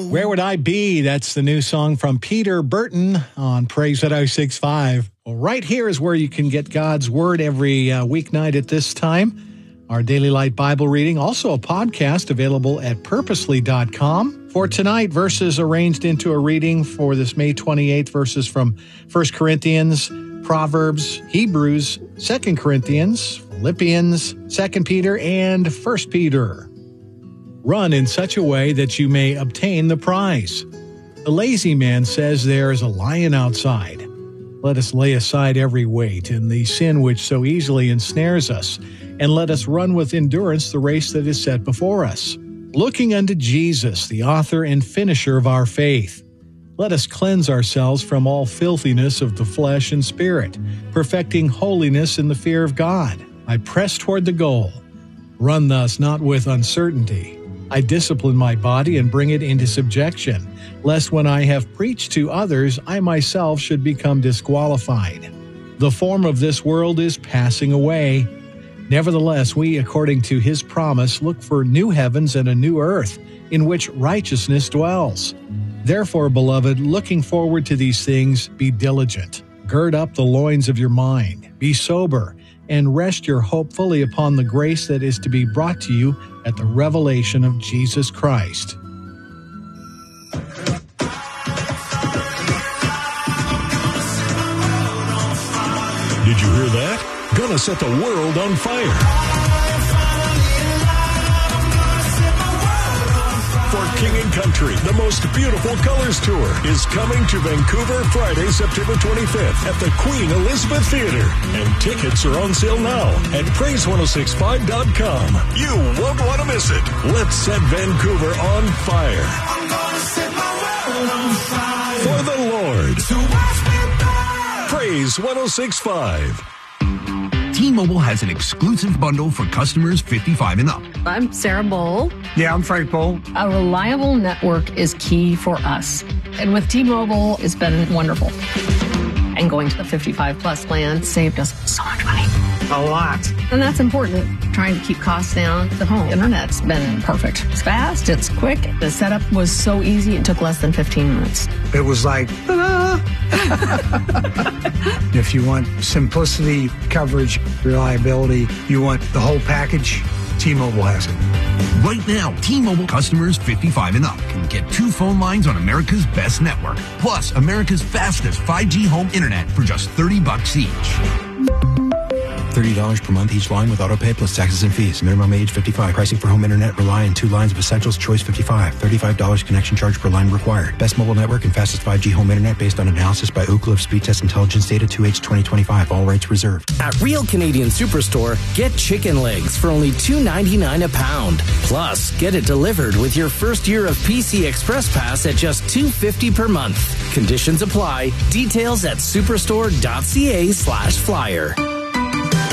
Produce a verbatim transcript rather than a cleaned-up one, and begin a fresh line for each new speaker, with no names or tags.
Where Would I Be? That's the new song from Peter Burton on Praise one oh six point five. Well, right here is where you can get God's Word every uh, weeknight at this time. Our Daily Light Bible reading, also a podcast available at purposely dot com. For tonight, verses arranged into a reading for this May twenty-eighth, verses from First Corinthians, Proverbs, Hebrews, Second Corinthians, Philippians, Second Peter, and First Peter. Run in such a way that you may obtain the prize. The lazy man says there is a lion outside. Let us lay aside every weight and the sin which so easily ensnares us, and let us run with endurance the race that is set before us, looking unto Jesus, the author and finisher of our faith. Let us cleanse ourselves from all filthiness of the flesh and spirit, perfecting holiness in the fear of God. I press toward the goal. Run thus not with uncertainty. I discipline my body and bring it into subjection, lest when I have preached to others, I myself should become disqualified. The form of this world is passing away. Nevertheless, we, according to his promise, look for new heavens and a new earth, in which righteousness dwells. Therefore, beloved, looking forward to these things, be diligent. Gird up the loins of your mind. Be sober, and rest your hope fully upon the grace that is to be brought to you at the revelation of Jesus Christ.
Did you hear that? Gonna set the world on fire. For King and Country, the most beautiful colors tour is coming to Vancouver Friday, September twenty-fifth at the Queen Elizabeth Theatre. And tickets are on sale now at praise one oh six point five dot com. You won't want to miss it. Let's set Vancouver on fire. I'm gonna set my world on fire. For the Lord. So watch me burn. Praise one oh six point five.
T-Mobile has an exclusive bundle for customers fifty-five and up.
I'm Sarah Bowl.
Yeah, I'm Frank Bowl.
A reliable network is key for us. And with T-Mobile, it's been wonderful. And going to the fifty-five plus plan saved us so much money.
A lot.
And that's important. Trying to keep costs down. The home internet's been perfect. It's fast, it's quick. The setup was so easy, it took less than fifteen minutes.
It was like, ta-da! If you want simplicity, coverage, reliability, you want the whole package, T-Mobile has it.
Right now, T-Mobile customers fifty-five and up can get two phone lines on America's best network, plus America's fastest five G home internet for just thirty bucks each.
thirty dollars per month each line with autopay plus taxes and fees. Minimum age fifty-five. Pricing for home internet rely on two lines of Essentials Choice fifty-five. thirty-five dollars connection charge per line required. Best mobile network and fastest five G home internet based on analysis by Ookla of Speed Test Intelligence Data two H twenty twenty-five. All rights reserved.
At Real Canadian Superstore, get chicken legs for only two ninety-nine a pound. Plus, get it delivered with your first year of P C Express Pass at just two fifty per month. Conditions apply. Details at superstore.ca slash flyer.